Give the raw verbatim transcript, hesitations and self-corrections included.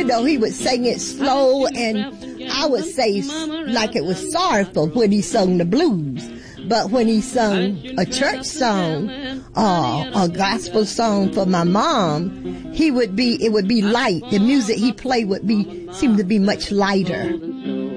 you know, he would sing it slow, and I would say like it was sorrowful when he sung the blues. But when he sung a church song, uh, a gospel song for my mom, he would be, it would be light. The music he played would be, seemed to be much lighter.